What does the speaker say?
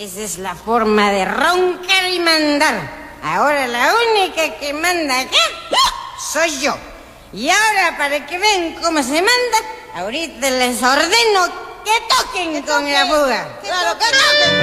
Esa es la forma de roncar y mandar. Ahora la única que manda acá soy yo. Y ahora, para que vean cómo se manda, ahorita les ordeno que toquen con la fuga. Claro, que toquen.